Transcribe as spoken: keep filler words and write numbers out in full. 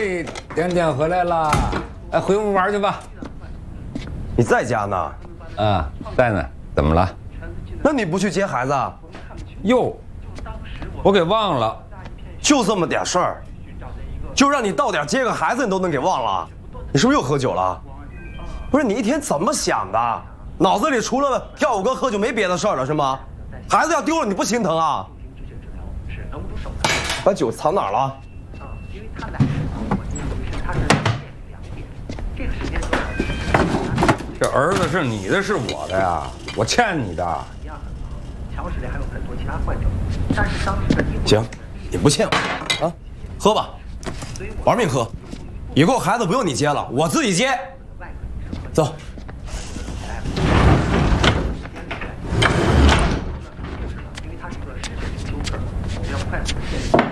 哎，点点回来了，哎，回屋玩去吧。 你在家呢？ 啊，在呢。怎么了？ 那你不去接孩子？ 哟，我给忘了。 就这么点事儿，就让你到点接个孩子，你都能给忘了？你是不是又喝酒了？不是，你一天怎么想的？脑子里除了跳舞跟喝酒没别的事儿了是吗？孩子要丢了你不心疼啊？把酒藏哪儿了？ 这儿子是你的，是我的呀？我欠你的。 强室里还有很多其他患者，但是当时的医护行，你不欠我啊，喝吧，玩命喝。以后孩子不用你接了，我自己接。走。 因为它是一个失血性休克，我们要快速的建立。